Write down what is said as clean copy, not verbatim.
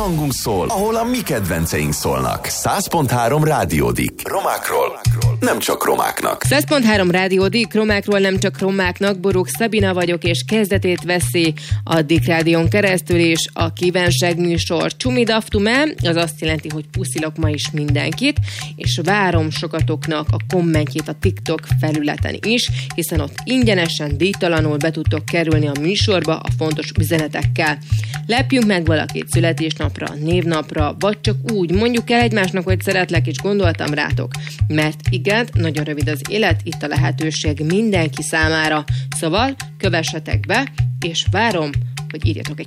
hangunk szól, ahol a mi kedvenceink szólnak. 100.3 Rádiódik. Romákról, nem csak romáknak. 100.3 Rádiódik, romákról nem csak romáknak. Borúk Szabina vagyok, és kezdetét veszi a Dick Rádión keresztül is a kívánságműsor Csumidaftume, az azt jelenti, hogy puszilok ma is mindenkit, és várom sokatoknak a kommentjét a TikTok felületen is, hiszen ott ingyenesen, díjtalanul be tudtok kerülni a műsorba a fontos üzenetekkel. Lepjünk meg valakit születésnapra, névnapra, vagy csak úgy mondjuk el egymásnak, hogy szeretlek és gondoltam rátok. Mert igen, nagyon rövid az élet, itt a lehetőség mindenki számára. Szóval kövessetek be, és várom, hogy írjatok egy